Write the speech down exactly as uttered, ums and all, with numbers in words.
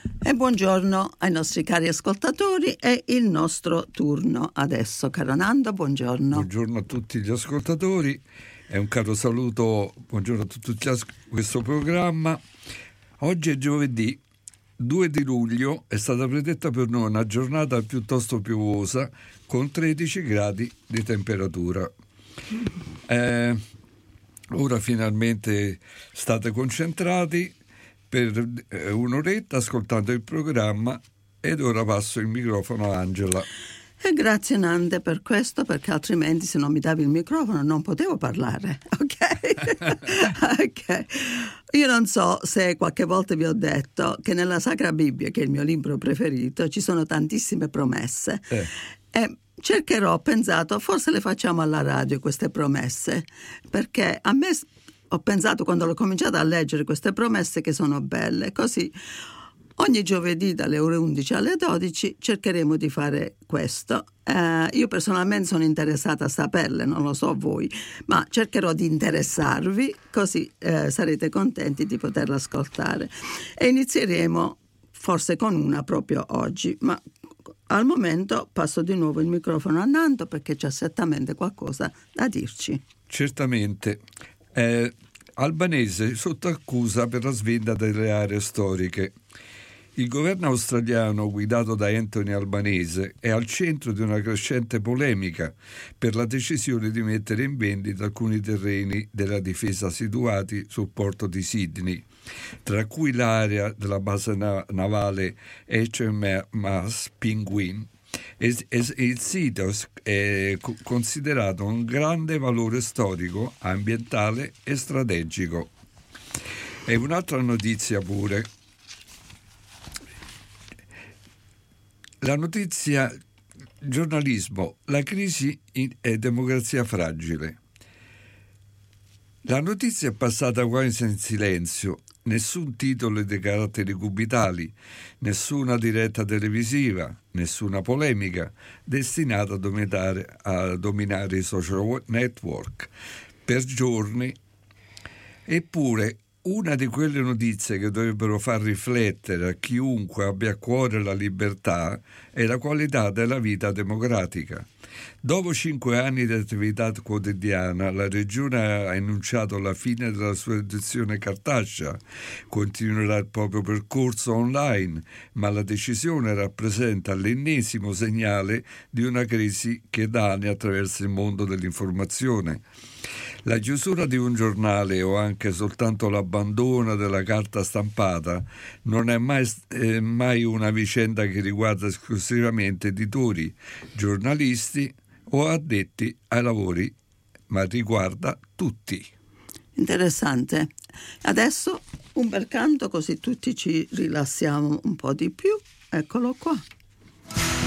E buongiorno ai nostri cari ascoltatori, è il nostro turno adesso. Caro Nando, buongiorno. Buongiorno a tutti gli ascoltatori e un caro saluto, buongiorno a tutti a questo programma. Oggi è giovedì due di luglio, è stata predetta per noi una giornata piuttosto piovosa con tredici gradi di temperatura. Eh, ora finalmente state concentrati per un'oretta ascoltando il programma ed ora passo il microfono a Angela. E grazie Nande per questo, perché altrimenti se non mi davi il microfono non potevo parlare, ok? Ok. Io non so se qualche volta vi ho detto che nella Sacra Bibbia, che è il mio libro preferito, ci sono tantissime promesse Eh. e cercherò, ho pensato, forse le facciamo alla radio queste promesse, perché a me ho pensato, quando l'ho cominciato a leggere queste promesse, che sono belle, così ogni giovedì dalle ore undici alle dodici cercheremo di fare questo. Eh, io personalmente sono interessata a saperle, non lo so voi, ma cercherò di interessarvi, così eh, sarete contenti di poterla ascoltare. E inizieremo forse con una proprio oggi, ma al momento passo di nuovo il microfono a Nando perché c'è certamente qualcosa da dirci. Certamente. Eh, albanese sotto accusa per la svenda delle aree storiche. Il governo australiano guidato da Anthony Albanese è al centro di una crescente polemica per la decisione di mettere in vendita alcuni terreni della difesa situati sul porto di Sydney, tra cui l'area della base navale H M S Penguin. Il sito è considerato un grande valore storico, ambientale e strategico. E un'altra notizia pure. La notizia giornalismo, la crisi è democrazia fragile. La notizia è passata quasi in silenzio, nessun titolo di caratteri cubitali, nessuna diretta televisiva, nessuna polemica destinata a dominare, a dominare i social network per giorni. Eppure una di quelle notizie che dovrebbero far riflettere a chiunque abbia a cuore la libertà è la qualità della vita democratica. Dopo cinque anni di attività quotidiana, la Regione ha annunciato la fine della sua edizione cartacea. Continuerà il proprio percorso online, ma la decisione rappresenta l'ennesimo segnale di una crisi che da anni attraversa il mondo dell'informazione. La chiusura di un giornale o anche soltanto l'abbandono della carta stampata non è mai, eh, mai una vicenda che riguarda esclusivamente editori, giornalisti o addetti ai lavori, ma riguarda tutti. Interessante. Adesso un bel canto, così tutti ci rilassiamo un po' di più. Eccolo qua.